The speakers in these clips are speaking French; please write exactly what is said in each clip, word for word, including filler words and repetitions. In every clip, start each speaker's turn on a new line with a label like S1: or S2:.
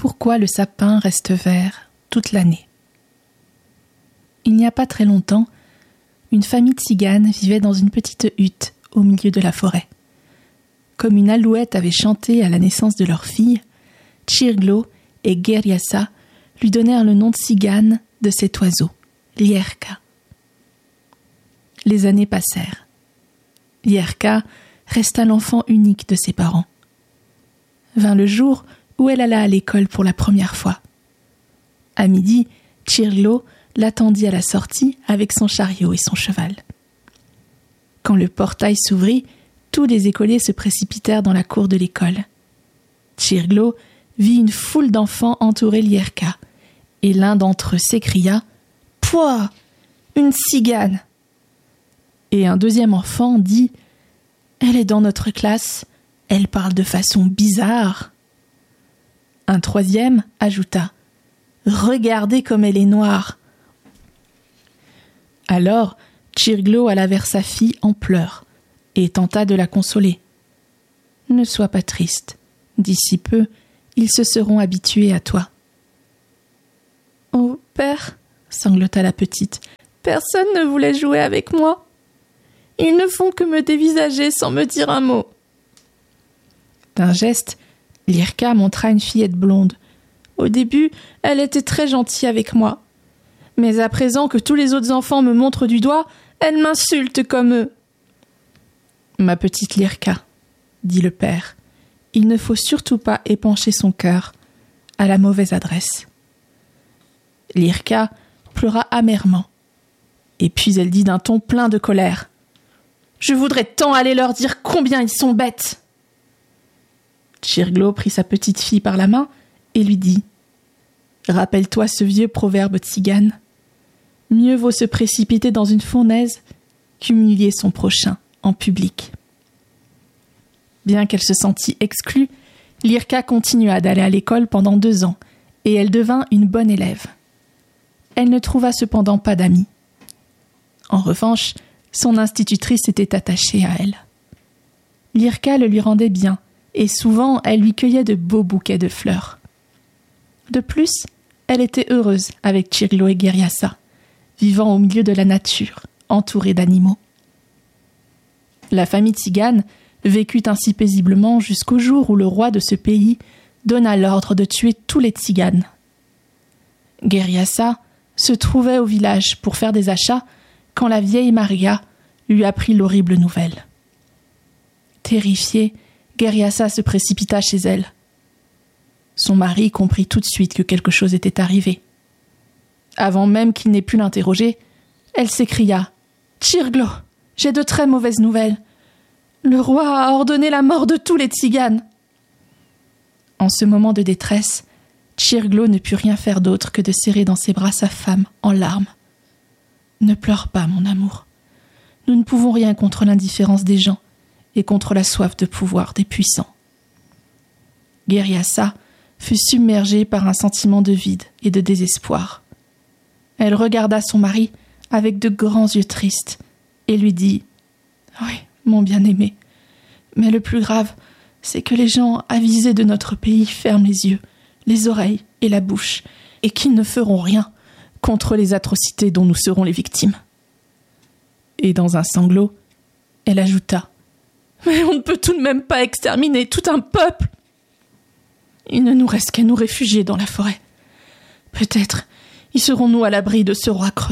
S1: Pourquoi le sapin reste vert toute l'année? Il n'y a pas très longtemps, une famille tzigane vivait dans une petite hutte au milieu de la forêt. Comme une alouette avait chanté à la naissance de leur fille, Tchirglo et Gueriassa lui donnèrent le nom de tzigane de cet oiseau, Lierka. Les années passèrent. Lierka resta l'enfant unique de ses parents. Vint le jour où elle alla à l'école pour la première fois. À midi, Tchirglo l'attendit à la sortie avec son chariot et son cheval. Quand le portail s'ouvrit, tous les écoliers se précipitèrent dans la cour de l'école. Tchirglo vit une foule d'enfants entourer Lierka, et l'un d'entre eux s'écria « Pouah, une tzigane !» Et un deuxième enfant dit « Elle est dans notre classe, elle parle de façon bizarre. » Un troisième ajouta « Regardez comme elle est noire !» Alors, Tchirglo alla vers sa fille en pleurs et tenta de la consoler. « Ne sois pas triste, d'ici peu, ils se seront habitués à toi. »« Oh, père, sanglota la petite, personne ne voulait jouer avec moi. Ils ne font que me dévisager sans me dire un mot. » D'un geste, Lierka montra une fillette blonde. Au début, elle était très gentille avec moi. Mais à présent que tous les autres enfants me montrent du doigt, elle m'insulte comme eux. « Ma petite Lierka, dit le père, il ne faut surtout pas épancher son cœur à la mauvaise adresse. » Lierka pleura amèrement. Et puis elle dit d'un ton plein de colère. « Je voudrais tant aller leur dire combien ils sont bêtes !» Tchirglo prit sa petite fille par la main et lui dit « Rappelle-toi ce vieux proverbe tzigane. Mieux vaut se précipiter dans une fournaise qu'humilier son prochain en public. » Bien qu'elle se sentît exclue, Lierka continua d'aller à l'école pendant deux ans et elle devint une bonne élève. Elle ne trouva cependant pas d'amis. En revanche, son institutrice était attachée à elle. Lierka le lui rendait bien et souvent elle lui cueillait de beaux bouquets de fleurs. De plus, elle était heureuse avec Tchirglo et Gueriassa, vivant au milieu de la nature, entourée d'animaux. La famille tzigane vécut ainsi paisiblement jusqu'au jour où le roi de ce pays donna l'ordre de tuer tous les tziganes. Gueriassa se trouvait au village pour faire des achats quand la vieille Maria lui apprit l'horrible nouvelle. Terrifiée, Gueriassa se précipita chez elle. Son mari comprit tout de suite que quelque chose était arrivé. Avant même qu'il n'ait pu l'interroger, elle s'écria « Tchirglo, j'ai de très mauvaises nouvelles. Le roi a ordonné la mort de tous les tziganes. » En ce moment de détresse, Tchirglo ne put rien faire d'autre que de serrer dans ses bras sa femme en larmes. « Ne pleure pas, mon amour. Nous ne pouvons rien contre l'indifférence des gens et contre la soif de pouvoir des puissants. » Gueriassa fut submergée par un sentiment de vide et de désespoir. Elle regarda son mari avec de grands yeux tristes et lui dit « Oui, mon bien-aimé, mais le plus grave, c'est que les gens avisés de notre pays ferment les yeux, les oreilles et la bouche, et qu'ils ne feront rien contre les atrocités dont nous serons les victimes. » Et dans un sanglot, elle ajouta « Mais on ne peut tout de même pas exterminer tout un peuple. Il ne nous reste qu'à nous réfugier dans la forêt. Peut-être y serons-nous à l'abri de ce roi cruel. »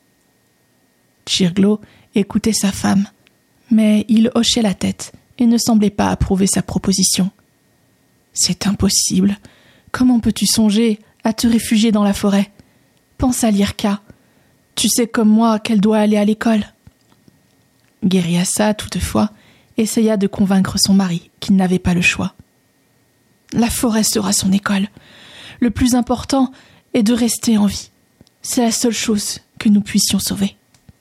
S1: Tchirglo écoutait sa femme, mais il hochait la tête et ne semblait pas approuver sa proposition. « C'est impossible. Comment peux-tu songer à te réfugier dans la forêt? Pense à Lierka. Tu sais comme moi qu'elle doit aller à l'école. » Gueriassa, toutefois, essaya de convaincre son mari qu'il n'avait pas le choix. « La forêt sera son école. Le plus important est de rester en vie. C'est la seule chose que nous puissions sauver. »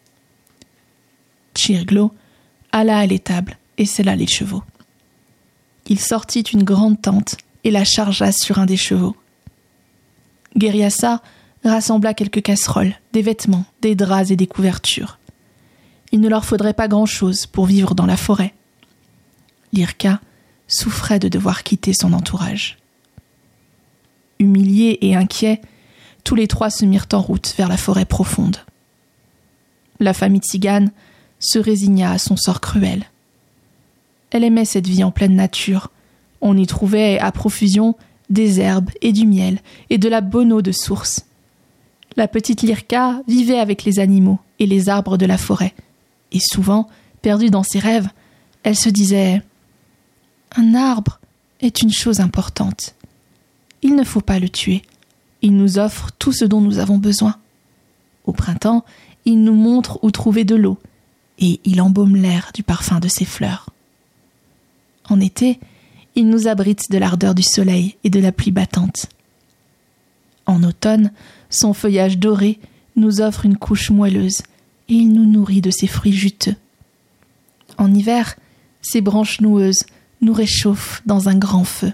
S1: Tchirglo alla à l'étable et sella les chevaux. Il sortit une grande tente et la chargea sur un des chevaux. Gueriassa rassembla quelques casseroles, des vêtements, des draps et des couvertures. Il ne leur faudrait pas grand-chose pour vivre dans la forêt. Lierka souffrait de devoir quitter son entourage. humiliés et inquiets, tous les trois se mirent en route vers la forêt profonde. La famille tzigane se résigna à son sort cruel. Elle aimait cette vie en pleine nature. On y trouvait à profusion des herbes et du miel et de la bonne eau de source. La petite Lirka vivait avec les animaux et les arbres de la forêt, et souvent, perdue dans ses rêves, elle se disait « Un arbre est une chose importante. Il ne faut pas le tuer. Il nous offre tout ce dont nous avons besoin. Au printemps, il nous montre où trouver de l'eau, et il embaume l'air du parfum de ses fleurs. En été, il nous abrite de l'ardeur du soleil et de la pluie battante. En automne, son feuillage doré nous offre une couche moelleuse et il nous nourrit de ses fruits juteux. En hiver, ses branches noueuses nous réchauffent dans un grand feu.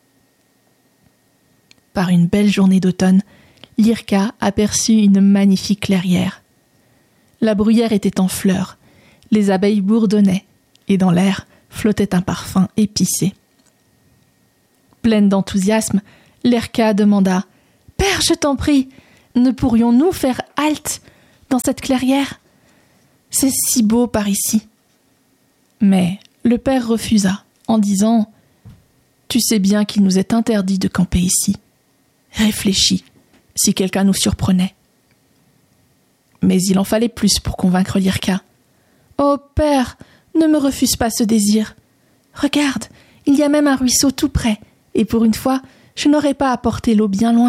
S1: Par une belle journée d'automne, Lirka aperçut une magnifique clairière. La bruyère était en fleurs, les abeilles bourdonnaient et dans l'air flottait un parfum épicé. Pleine d'enthousiasme, Lirka demanda « Père, je t'en prie, ne pourrions-nous faire halte dans cette clairière ? C'est si beau par ici. » Mais le père refusa en disant « Tu sais bien qu'il nous est interdit de camper ici. Réfléchis, si quelqu'un nous surprenait. » Mais il en fallait plus pour convaincre Lirka. « Oh père, ne me refuse pas ce désir. Regarde, il y a même un ruisseau tout près, et pour une fois, je n'aurai pas à porter l'eau bien loin. »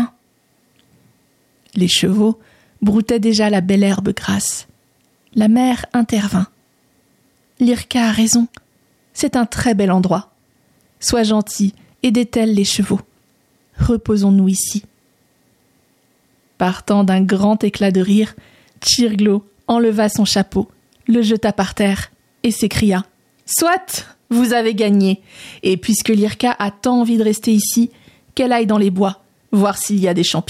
S1: Les chevaux broutaient déjà la belle herbe grasse. La mère intervint. « Lirka a raison, c'est un très bel endroit. Sois gentil et dételle les chevaux. Reposons-nous ici. » Partant d'un grand éclat de rire, Tchirglo enleva son chapeau, le jeta par terre et s'écria « Soit, vous avez gagné, et puisque Lirka a tant envie de rester ici, qu'elle aille dans les bois, voir s'il y a des champignons. »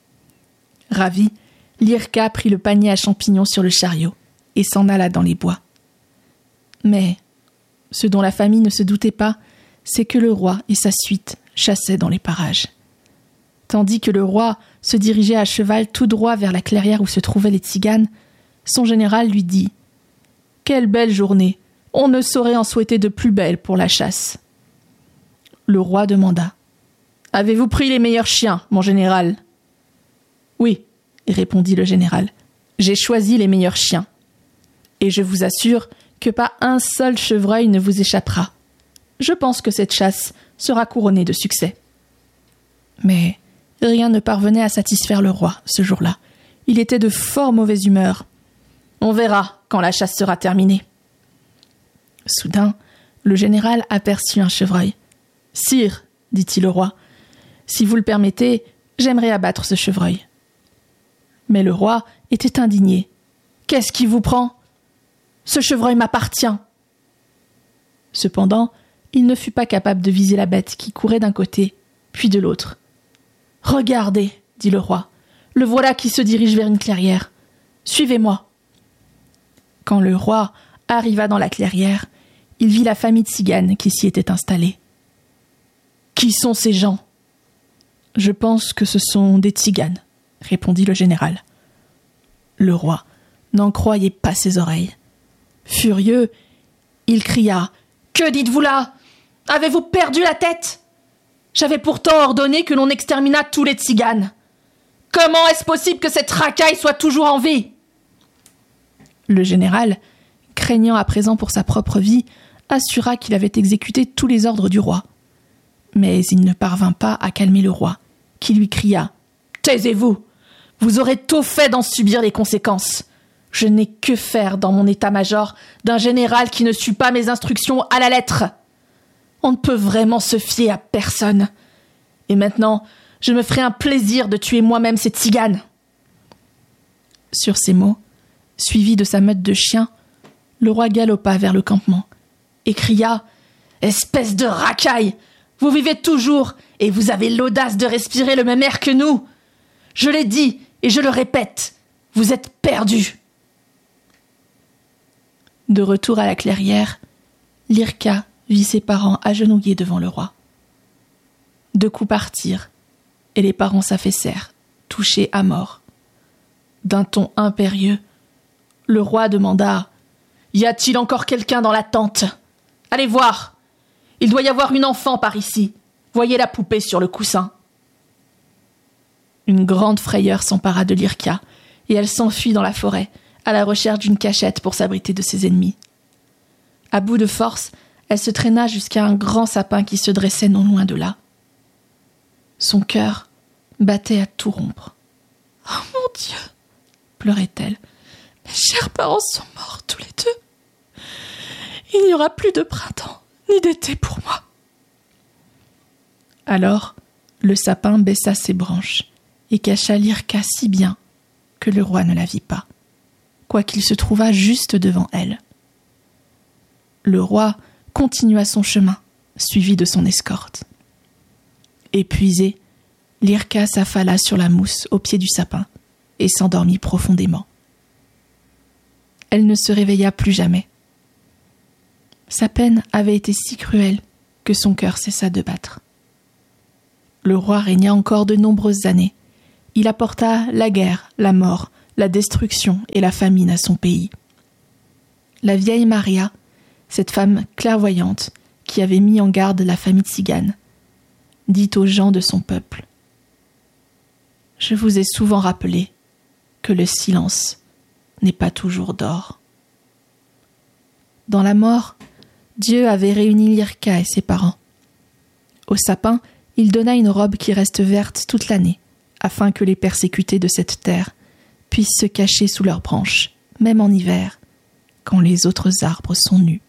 S1: Ravie, Lirka prit le panier à champignons sur le chariot et s'en alla dans les bois. Mais ce dont la famille ne se doutait pas, c'est que le roi et sa suite chassaient dans les parages. Tandis que le roi se dirigeait à cheval tout droit vers la clairière où se trouvaient les tziganes, son général lui dit « Quelle belle journée! On ne saurait en souhaiter de plus belle pour la chasse. » Le roi demanda « Avez-vous pris les meilleurs chiens, mon général ?» « Oui, » répondit le général, « j'ai choisi les meilleurs chiens. Et je vous assure que pas un seul chevreuil ne vous échappera. Je pense que cette chasse sera couronnée de succès. » Mais rien ne parvenait à satisfaire le roi ce jour-là. Il était de fort mauvaise humeur. « On verra quand la chasse sera terminée. » Soudain, le général aperçut un chevreuil. « Sire, dit-il au roi, si vous le permettez, j'aimerais abattre ce chevreuil. » Mais le roi était indigné. « Qu'est-ce qui vous prend ? Ce chevreuil m'appartient. » Cependant, il ne fut pas capable de viser la bête qui courait d'un côté, puis de l'autre. « Regardez, dit le roi, le voilà qui se dirige vers une clairière. Suivez-moi. » Quand le roi arriva dans la clairière, il vit la famille tzigane qui s'y était installée. « Qui sont ces gens ? » « Je pense que ce sont des tziganes, » répondit le général. Le roi n'en croyait pas ses oreilles. Furieux, il cria « Que dites-vous là ? Avez-vous perdu la tête ? J'avais pourtant ordonné que l'on exterminât tous les tziganes. Comment est-ce possible que cette racaille soit toujours en vie ?» Le général, craignant à présent pour sa propre vie, assura qu'il avait exécuté tous les ordres du roi. Mais il ne parvint pas à calmer le roi, qui lui cria « Taisez-vous ! Vous aurez tôt fait d'en subir les conséquences. Je n'ai que faire dans mon état-major d'un général qui ne suit pas mes instructions à la lettre. On ne peut vraiment se fier à personne. Et maintenant, je me ferai un plaisir de tuer moi-même ces tziganes. » Sur ces mots, suivi de sa meute de chiens, le roi galopa vers le campement et cria « Espèce de racaille ! Vous vivez toujours et vous avez l'audace de respirer le même air que nous. Je l'ai dit et je le répète, vous êtes perdus. » De retour à la clairière, Lirka vit ses parents agenouillés devant le roi. Deux coups partirent, et les parents s'affaissèrent, touchés à mort. D'un ton impérieux, le roi demanda « Y a-t-il encore quelqu'un dans la tente ? Allez voir ! Il doit y avoir une enfant par ici. Voyez la poupée sur le coussin. » Une grande frayeur s'empara de Lirka, et elle s'enfuit dans la forêt, à la recherche d'une cachette pour s'abriter de ses ennemis. À bout de force, elle se traîna jusqu'à un grand sapin qui se dressait non loin de là. Son cœur battait à tout rompre. « Oh mon Dieu !» pleurait-elle. « Mes chers parents sont morts tous les deux. Il n'y aura plus de printemps, ni d'été pour moi. » Alors, le sapin baissa ses branches et cacha Lirka si bien que le roi ne la vit pas, quoiqu'il se trouvât juste devant elle. Le roi continua son chemin, suivi de son escorte. Épuisée, Lirka s'affala sur la mousse au pied du sapin et s'endormit profondément. Elle ne se réveilla plus jamais. Sa peine avait été si cruelle que son cœur cessa de battre. Le roi régna encore de nombreuses années. Il apporta la guerre, la mort, la destruction et la famine à son pays. La vieille Maria, cette femme clairvoyante qui avait mis en garde la famille tzigane, dit aux gens de son peuple : « Je vous ai souvent rappelé que le silence n'est pas toujours d'or. » Dans la mort, Dieu avait réuni Lirka et ses parents. Au sapin, il donna une robe qui reste verte toute l'année, afin que les persécutés de cette terre puissent se cacher sous leurs branches, même en hiver, quand les autres arbres sont nus.